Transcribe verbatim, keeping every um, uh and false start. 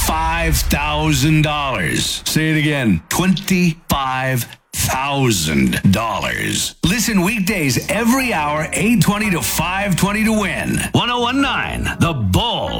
twenty-five thousand dollars. Say it again, twenty-five thousand dollars. Listen weekdays every hour, eight twenty to five twenty to win. one oh one nine The Bull.